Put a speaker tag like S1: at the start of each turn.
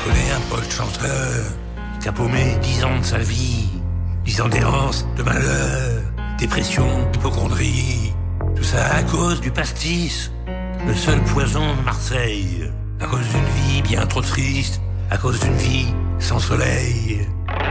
S1: connais un pote chanteur qui a paumé 10 ans de sa vie, 10 ans d'errance, de malheur, dépression, hypocondrie. Tout ça à cause du pastis, le seul poison de Marseille. À cause d'une vie bien trop triste, à cause d'une vie sans soleil.